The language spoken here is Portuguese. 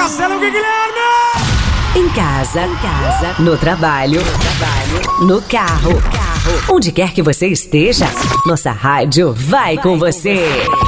Marcelo Guilherme! Em casa, no trabalho, no carro, onde quer que você esteja, nossa rádio vai com você.